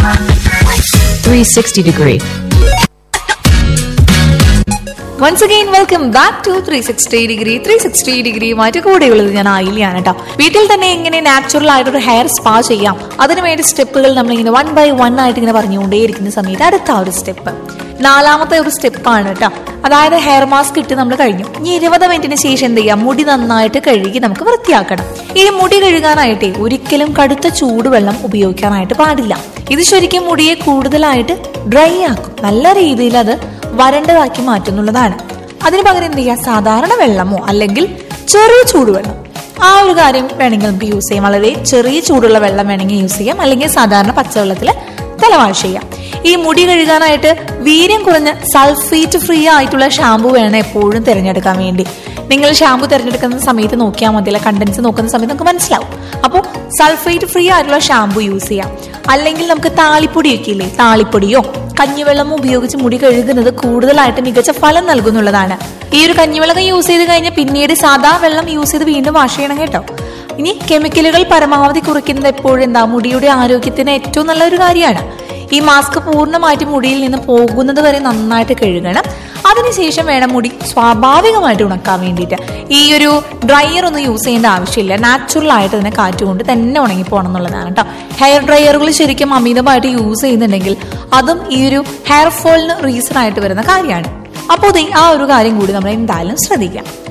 360 degree. Once again, welcome back to 360 degree. 360 degree മാറ്റി കൂടെയുള്ളത് ഞാൻ ആയില്ലാണ് കേട്ടോ. വീട്ടിൽ തന്നെ എങ്ങനെ നാച്ചുറൽ ആയിട്ടൊരു ഹെയർ സ്പാ ചെയ്യാം, അതിനുവേണ്ടി സ്റ്റെപ്പുകൾ നമ്മളിങ്ങനെ 1 by 1 ആയിട്ട് ഇങ്ങനെ പറഞ്ഞുകൊണ്ടേയിരിക്കുന്ന സമയത്ത് അടുത്ത ഒരു സ്റ്റെപ്പ്, നാലാമത്തെ ഒരു സ്റ്റെപ്പാണ് കേട്ടോ. അതായത് ഹെയർ മാസ്ക് ഇട്ട് നമ്മൾ കഴിഞ്ഞു. ഇനി 20 മിനിറ്റിന് ശേഷം എന്ത് ചെയ്യാം, മുടി നന്നായിട്ട് കഴുകി നമുക്ക് വൃത്തിയാക്കണം. ഈ മുടി കഴുകാനായിട്ടേ ഒരിക്കലും കടുത്ത ചൂടുവെള്ളം ഉപയോഗിക്കാനായിട്ട് പാടില്ല. ഇത് ശരിക്കും മുടിയെ കൂടുതലായിട്ട് ഡ്രൈ ആക്കും, നല്ല രീതിയിൽ അത് വരണ്ടതാക്കി മാറ്റുന്നുള്ളതാണ്. അതിന് പകരം എന്ത് ചെയ്യുക, സാധാരണ വെള്ളമോ അല്ലെങ്കിൽ ചെറിയ ചൂടുവെള്ളം, ആ ഒരു കാര്യം വേണമെങ്കിൽ നമുക്ക് യൂസ് ചെയ്യാം. വളരെ ചെറിയ ചൂടുള്ള വെള്ളം വേണമെങ്കിൽ യൂസ് ചെയ്യാം, അല്ലെങ്കിൽ സാധാരണ പച്ചവെള്ളത്തിൽ തല വാഷ് ചെയ്യാം. ഈ മുടി കഴുകാനായിട്ട് വീര്യം കുറഞ്ഞ സൾഫേറ്റ് ഫ്രീ ആയിട്ടുള്ള ഷാമ്പു വേണം എപ്പോഴും തിരഞ്ഞെടുക്കാൻ വേണ്ടി. നിങ്ങൾ ഷാമ്പു തിരഞ്ഞെടുക്കുന്ന സമയത്ത് നോക്കിയാൽ മതിയല്ല, കണ്ടൻസ് നോക്കുന്ന സമയത്ത് നമുക്ക് മനസ്സിലാവും. അപ്പോൾ സൾഫേറ്റ് ഫ്രീ ആയിട്ടുള്ള ഷാമ്പു യൂസ് ചെയ്യാം. അല്ലെങ്കിൽ നമുക്ക് താളിപ്പൊടിയൊക്കെ ഇല്ലേ, താളിപ്പൊടിയോ കഞ്ഞിവെള്ളമോ ഉപയോഗിച്ച് മുടി കഴുകുന്നത് കൂടുതലായിട്ട് മികച്ച ഫലം നൽകുന്നുള്ളതാണ്. ഈ ഒരു കഞ്ഞിവെള്ളം യൂസ് ചെയ്ത് കഴിഞ്ഞാൽ പിന്നീട് സാധാ വെള്ളം യൂസ് ചെയ്ത് വീണ്ടും വാഷ് ചെയ്യണം കേട്ടോ. ഇനി കെമിക്കലുകൾ പരമാവധി കുറയ്ക്കുന്നത് എപ്പോഴും എന്താ, മുടിയുടെ ആരോഗ്യത്തിന് ഏറ്റവും നല്ലൊരു കാര്യമാണ്. ഈ മാസ്ക് പൂർണ്ണമായിട്ട് മുടിയിൽ നിന്ന് പോകുന്നത് വരെ നന്നായിട്ട് കഴുകണം. അതിനുശേഷം വേണം മുടി സ്വാഭാവികമായിട്ട് ഉണക്കാൻ വേണ്ടിയിട്ട്. ഈ ഒരു ഡ്രയർ ഒന്നും യൂസ് ചെയ്യേണ്ട ആവശ്യമില്ല, നാച്ചുറൽ ആയിട്ട് തന്നെ കാറ്റുകൊണ്ട് തന്നെ ഉണങ്ങി പോകണം എന്നുള്ളതാണ് കേട്ടോ. ഹെയർ ഡ്രയറുകൾ ശരിക്കും അമിതമായിട്ട് യൂസ് ചെയ്യുന്നുണ്ടെങ്കിൽ അതും ഈ ഒരു ഹെയർ ഫോളിന് റീസൺ ആയിട്ട് വരുന്ന കാര്യമാണ്. അപ്പോൾ ആ ഒരു കാര്യം കൂടി നമ്മൾ എന്തായാലും ശ്രദ്ധിക്കാം.